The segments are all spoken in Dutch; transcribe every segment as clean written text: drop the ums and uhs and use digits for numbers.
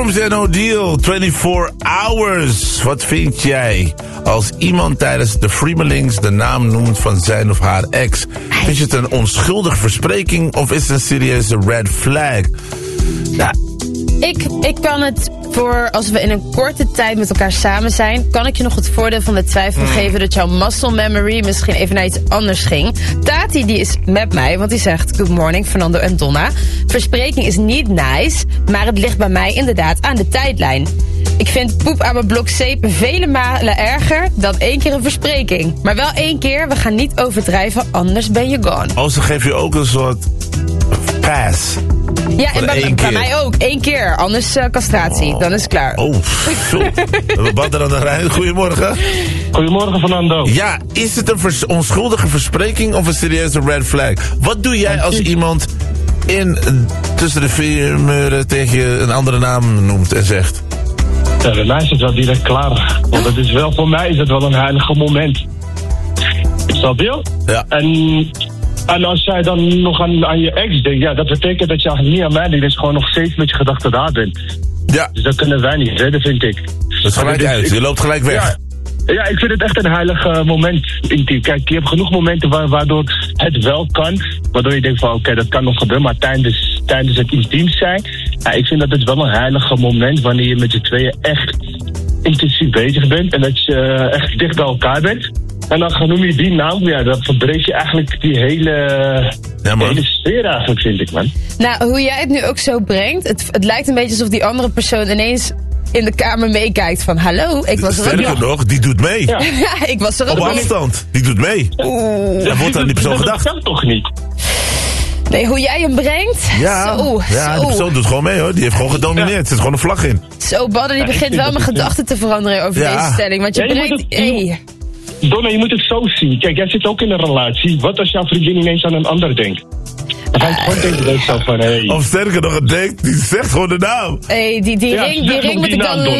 Storms en O'Deal, 24 Hours. Wat vind jij als iemand tijdens de Freemelings de naam noemt van zijn of haar ex? Vind je het een onschuldige verspreking of is het een serieuze red flag? Ja. Ik kan het voor, als we in een korte tijd met elkaar samen zijn, kan ik je nog het voordeel van de twijfel geven dat jouw muscle memory misschien even naar iets anders ging. Tati die is met mij, want die zegt good morning Fernando en Donna. Verspreking is niet nice, maar het ligt bij mij inderdaad aan de tijdlijn. Ik vind poep aan mijn blok zeep vele malen erger dan 1 keer een verspreking. Maar wel 1 keer, we gaan niet overdrijven, anders ben je gone. Oh, ze geeft je ook een soort pass. Ja, en bij mij ook. 1 keer, anders castratie. Dan is het klaar. Oh, we badden aan de Rijn. Goedemorgen. Goedemorgen, Fernando. Ja, is het een onschuldige verspreking of een serieuze red flag? Wat doe jij als iemand tussen de 4 muren tegen je een andere naam noemt en zegt? Ja, bij mij is het wel direct klaar. Want het is wel, voor mij is het wel een heilige moment. Snap je? Ja. En als jij dan nog aan je ex denkt, ja, dat betekent dat je eigenlijk niet aan mij denkt, dus gewoon nog steeds met je gedachten daar bent. Ja. Dus dat kunnen wij niet redden, vind ik. Dat is gelijk uit, je loopt gelijk weg. Ja, ik vind het echt een heilig moment. Kijk, je hebt genoeg momenten waardoor het wel kan. Waardoor je denkt van oké, dat kan nog gebeuren. Maar tijdens het intiem zijn. Ja, ik vind dat het wel een heilige moment wanneer je met z'n tweeën echt intensief bezig bent. En dat je echt dicht bij elkaar bent. En dan noem je die naam, ja, dan verbreek je eigenlijk die hele sfeer eigenlijk, vind ik, man. Nou, hoe jij het nu ook zo brengt, het lijkt een beetje alsof die andere persoon ineens in de kamer meekijkt van hallo, ik was er ook Sterker nog, die doet mee. Ja, ja, ik was er ook op afstand, die doet mee. Oeh. Ja, wordt aan die persoon gedacht. Dat kan toch niet? Nee, hoe jij hem brengt? Ja, die persoon doet gewoon mee hoor. Die heeft gewoon gedomineerd. Er zit gewoon een vlag in. Zo, Badder, die begint wel mijn gedachten te veranderen over deze stelling. Want je brengt... Donna, je moet het zo zien. Kijk, jij zit ook in een relatie. Wat als jouw vriendin ineens aan een ander denkt? Dan ga je gewoon denken dat zo van, hey. Of sterker nog, het denkt, die zegt gewoon de naam. Hey, die ring moet ik dan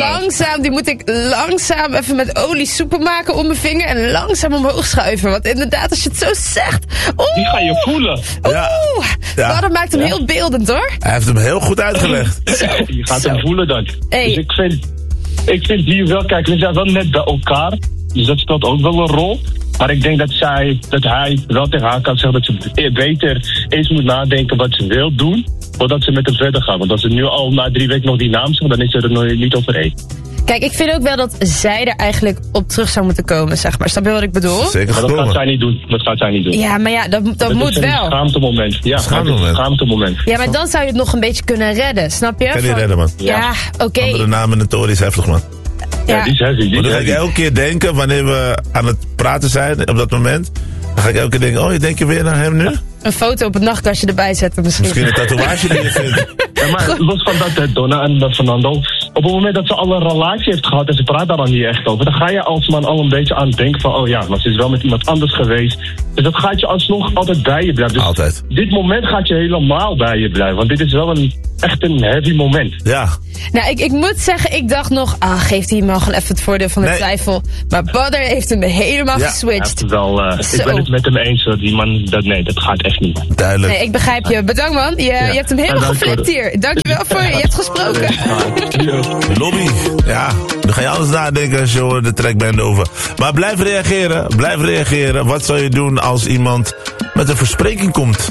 langzaam even met olie soepen maken om mijn vinger en langzaam omhoog schuiven. Want inderdaad, als je het zo zegt... Die ga je voelen. Ja. Dat maakt hem heel beeldend, hoor. Hij heeft hem heel goed uitgelegd. Je gaat hem voelen dan. Hey. Dus ik vind die wel, kijk, we zijn wel net bij elkaar. Dus dat speelt ook wel een rol. Maar ik denk dat hij wel tegen haar kan zeggen dat ze beter eens moet nadenken wat ze wil doen, voordat ze met hem verder gaat. Want als ze nu al na 3 weken nog die naam zegt, dan is ze er nog niet over eens. Kijk, ik vind ook wel dat zij er eigenlijk op terug zou moeten komen, zeg maar. Snap je wat ik bedoel? Zeker. Maar dat gaat zij niet doen. Ja, maar ja, dat moet wel. Dat is een schaamtemoment. Ja, schaamtemoment. Ja, maar dan zou je het nog een beetje kunnen redden, snap je? Kan je redden, man. Ja, oké. Andere namen en Tory is heftig, man. Ja, die is heavy. Maar dan ga ik elke keer denken, wanneer we aan het praten zijn, op dat moment, dan ga ik elke keer denken, oh, je denkt je weer naar hem nu? Een foto op het nachtkastje erbij zetten misschien. Misschien een tatoeage die je vindt. Ja, maar los van dat, Donna en Fernando, op het moment dat ze al een relatie heeft gehad en ze praat daar dan niet echt over, dan ga je als man al een beetje aan denken van, oh ja, maar ze is wel met iemand anders geweest. Dus dat gaat je alsnog altijd bij je blijven. Dus altijd. Dit moment gaat je helemaal bij je blijven, want dit is wel echt een heavy moment. Ja. Nou, ik moet zeggen, ik dacht nog, geeft hij hem al gewoon even het voordeel van de twijfel. Maar Badder heeft hem helemaal geswitcht. Ik ben het met hem eens, die man, dat gaat echt niet. Duidelijk. Nee, ik begrijp je. Bedankt, man. Je hebt hem helemaal geflipt hier. Dankjewel voor je hebt gesproken. Lobby. Ja, dan ga je alles nadenken als je de track bent over. Maar blijf reageren. Wat zou je doen als iemand met een verspreking komt?